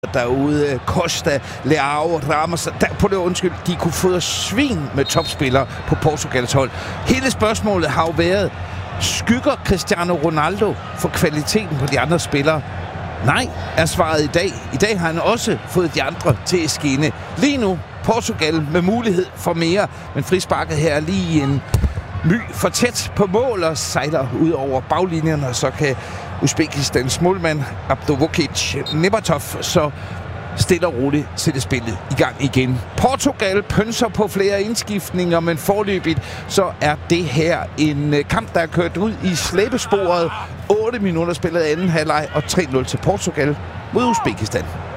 derude. Costa, Leao, Ramos. De kunne fodre svin med topspillere på Portugals hold. Hele spørgsmålet har jo været, skygger Cristiano Ronaldo for kvaliteten på de andre spillere? Nej, er svaret i dag. I dag har han også fået de andre til at skinne. Lige nu, Portugal med mulighed for mere, men frisparket her er lige en my for tæt på mål og sejler ud over baglinjen, og så kan Uzbekistans målmand Abdulvukic Nebatov så stille og roligt sætte spillet i gang igen. Portugal pønser på flere indskiftninger, men forløbigt så er det her en kamp, der er kørt ud i slæbesporet. 8 minutter spillet anden halvleg og 3-0 til Portugal mod Uzbekistan.